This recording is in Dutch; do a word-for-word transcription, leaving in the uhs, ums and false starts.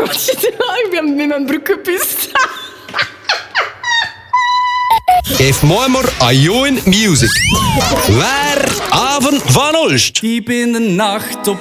Ik ben met mijn broek gepist. Geef mooi maar aan Johan Music. Waar avond van Olst. Diep in de nacht op